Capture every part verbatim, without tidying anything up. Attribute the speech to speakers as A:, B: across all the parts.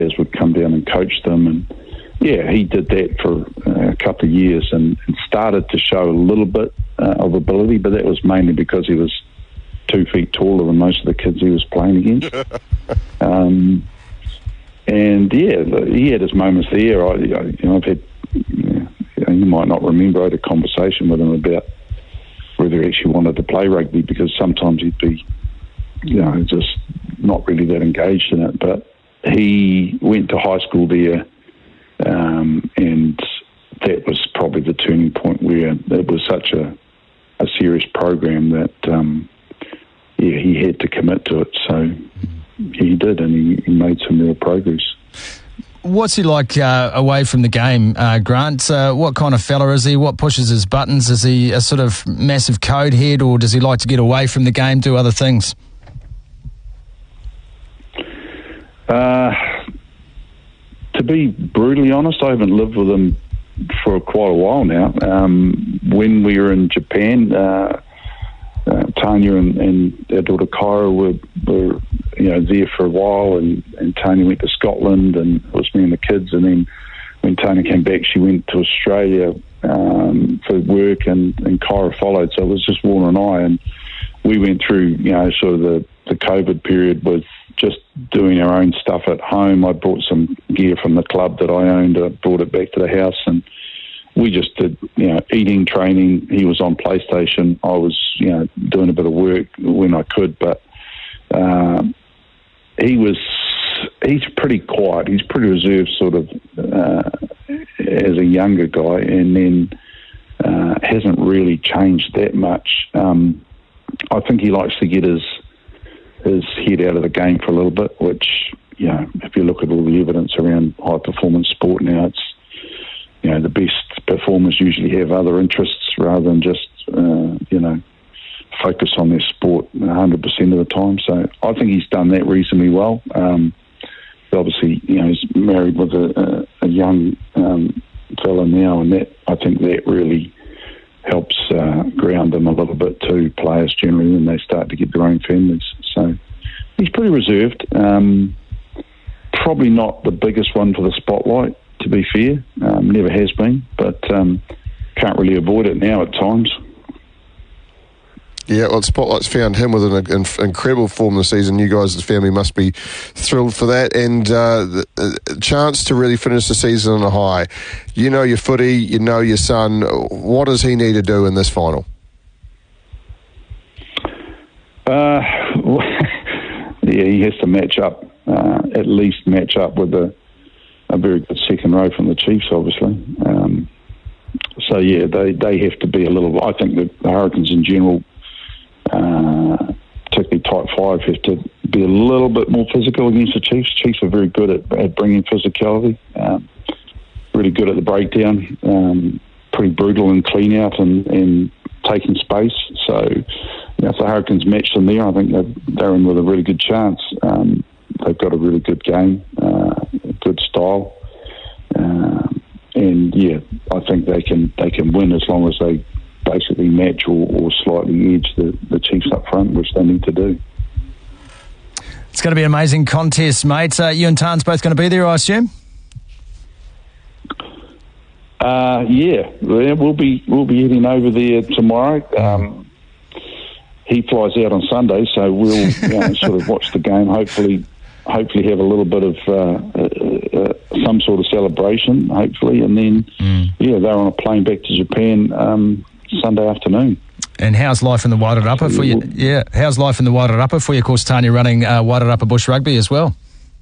A: players would come down and coach them. And yeah, he did that for uh, a couple of years and, and started to show a little bit uh, of ability, but that was mainly because he was two feet taller than most of the kids he was playing against. um, and yeah, he had his moments there. I, you know, I've had, you know, you might not remember, I had a conversation with him about whether he actually wanted to play rugby, because sometimes he'd be, you know, just not really that engaged in it. But he went to high school there, um, and that was probably the turning point where it was such a, a serious program that, um, yeah, he had to commit to it. So he did, and he, he made some real progress.
B: What's he like uh, away from the game, uh, Grant? Uh, what kind of fella is he? What pushes his buttons? Is he a sort of massive code head, or does he like to get away from the game, do other things?
A: Uh, to be brutally honest, I haven't lived with him for quite a while now. Um, when we were in Japan, uh, uh, Tanya and, and our daughter Kyra were, were you know, there for a while, and, and Tanya went to Scotland, and it was me and the kids. And then when Tanya came back, she went to Australia um, for work, and, and Kyra followed. So it was just Warner and I, and we went through, you know, sort of the, the COVID period with just doing our own stuff at home. I brought some gear from the club that I owned. I brought it back to the house, and we just did, you know, eating, training. He was on PlayStation. I was, you know, doing a bit of work when I could, but uh, he was, he's pretty quiet. He's pretty reserved sort of uh, as a younger guy, and then uh, hasn't really changed that much. Um, I think he likes to get his his head out of the game for a little bit, which, you know, if you look at all the evidence around high performance sport now, it's, you know, the best performers usually have other interests rather than just, uh, you know, focus on their sport one hundred percent of the time. So I think he's done that reasonably well. Um, obviously, you know, he's married with a, a, a young um, fella now, and that, I think that really helps uh, ground them a little bit too, players generally, when they start to get their own families. So he's pretty reserved. Um, probably not the biggest one for the spotlight, to be fair. Um, never has been, but um, can't really avoid it now at times.
C: Yeah, well, Spotlight's found him with an in, incredible form this season. You guys as a family must be thrilled for that, and uh, the, the chance to really finish the season on a high. You know your footy, you know your son. What does he need to do in this final?
A: Uh, yeah, he has to match up, uh, at least match up with a, a very good second row from the Chiefs, obviously. Um, so, yeah, they, they have to be a little... I think that the Hurricanes in general, uh, particularly type five, have to be a little bit more physical against the Chiefs. Chiefs are very good at, at bringing physicality, um, really good at the breakdown, um, pretty brutal and clean out and, and taking space. So, you know, if the Hurricanes match them there, I think they're, they're in with a really good chance. Um, they've got a really good game, uh, good style, uh, and yeah, I think they can they can win as long as they basically match or, or slightly edge the, the Chiefs up front, which they need to do.
B: It's going to be an amazing contest, mate. Uh, you and Tarn's both going to be there, I assume?
A: Uh, yeah, we'll be we'll be heading over there tomorrow. Um, he flies out on Sunday, so we'll you know, sort of watch the game. Hopefully, hopefully have a little bit of uh, uh, uh, some sort of celebration. Hopefully, and then mm. yeah, they're on a plane back to Japan um, Sunday afternoon.
B: And how's life in the Wairarapa for you? Yeah, how's life in the Wairarapa for you? Of course, Tanya running uh, Wairarapa Bush Rugby as well.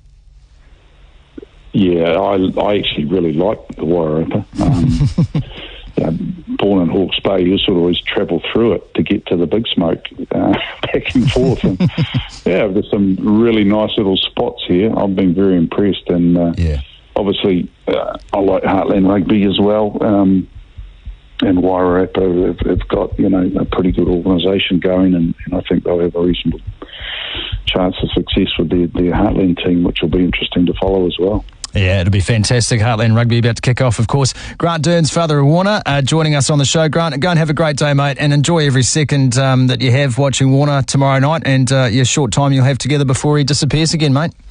A: Yeah, I, I actually really like the Wairarapa. Um, you know, born in Hawke's Bay, you sort of always travel through it to get to the Big Smoke, uh, back and forth. And yeah, there's some really nice little spots here. I've been very impressed, and uh, yeah. obviously uh, I like Heartland Rugby as well. Um, and Wairarapa have, have got, you know, a pretty good organisation going, and, and I think they'll have a reasonable chance of success with their, their Heartland team, which will be interesting to follow as well.
B: Yeah, it'll be fantastic. Heartland Rugby about to kick off, of course. Grant Dearns, father of Warner, uh, joining us on the show. Grant, go and have a great day, mate, and enjoy every second um, that you have watching Warner tomorrow night, and uh, your short time you'll have together before he disappears again, mate.